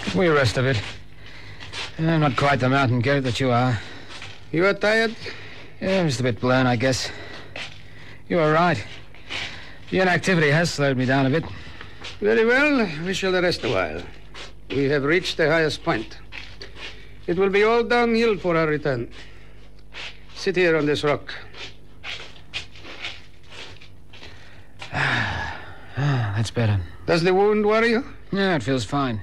We rest of it. I'm not quite the mountain goat that you are. You are tired? Yeah, just a bit blown, I guess. You are right. The inactivity has slowed me down a bit. Very well. We shall rest a while. We have reached the highest point. It will be all downhill for our return. Sit here on this rock. That's better. Does the wound worry you? No, it feels fine.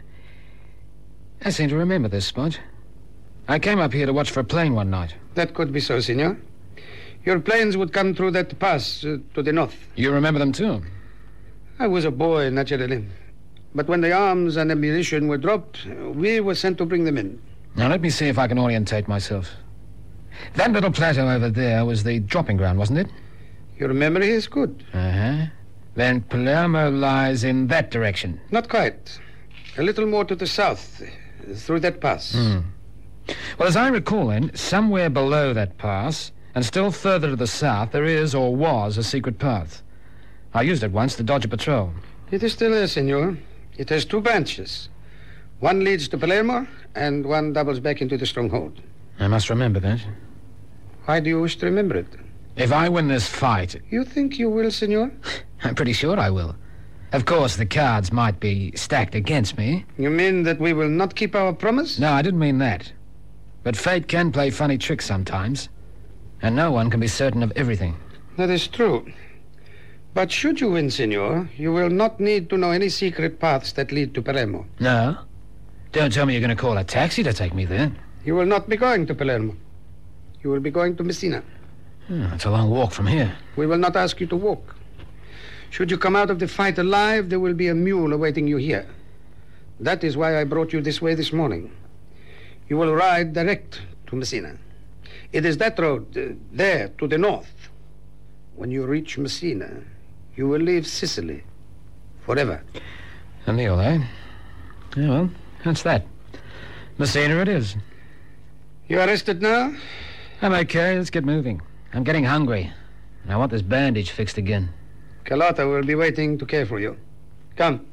I seem to remember this spot. I came up here to watch for a plane one night. That could be so, senor. Your planes would come through that pass to the north. You remember them too? I was a boy, naturally. But when the arms and ammunition were dropped, we were sent to bring them in. Now, let me see if I can orientate myself. That little plateau over there was the dropping ground, wasn't it? Your memory is good. Uh-huh. Then Palermo lies in that direction. Not quite. A little more to the south, through that pass. Well, as I recall, then, somewhere below that pass, and still further to the south, there is, or was, a secret path. I used it once to dodge a patrol. It is still there, senor. It has 2 branches. One leads to Palermo, and one doubles back into the stronghold. I must remember that. Why do you wish to remember it? If I win this fight... You think you will, senor? I'm pretty sure I will. Of course, the cards might be stacked against me. You mean that we will not keep our promise? No, I didn't mean that. But fate can play funny tricks sometimes. And no one can be certain of everything. That is true. But should you win, senor, you will not need to know any secret paths that lead to Palermo. No? Don't tell me you're going to call a taxi to take me there. You will not be going to Palermo. You will be going to Messina. It's a long walk from here. We will not ask you to walk. Should you come out of the fight alive, there will be a mule awaiting you here. That is why I brought you this way this morning. You will ride direct to Messina. It is that road, there, to the north. When you reach Messina, you will leave Sicily forever. A meal, eh? Yeah, well, that's that. Messina it is. You are rested now? I'm okay. Let's get moving. I'm getting hungry. I want this bandage fixed again. Carlotta will be waiting to care for you. Come.